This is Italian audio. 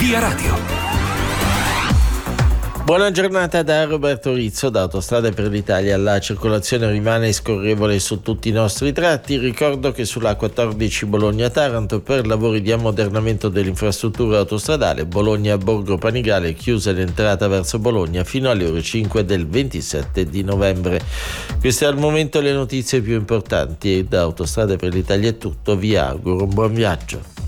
Via Radio. Buona giornata da Roberto Rizzo. Da Autostrade per l'Italia la circolazione rimane scorrevole su tutti i nostri tratti. Ricordo che sulla 14 Bologna-Taranto per lavori di ammodernamento dell'infrastruttura autostradale Bologna-Borgo Panigale è chiusa l'entrata verso Bologna fino alle ore 5 del 27 di novembre. Queste al momento le notizie più importanti e da Autostrade per l'Italia è tutto. Vi auguro un buon viaggio.